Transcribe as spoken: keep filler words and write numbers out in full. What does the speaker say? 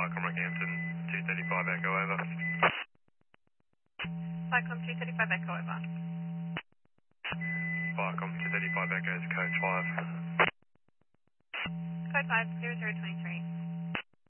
Viacom Rockhampton, two thirty-five Echo over. Viacom two thirty-five Echo over. Viacom two thirty-five Echo is code five. Code five zero zero two three.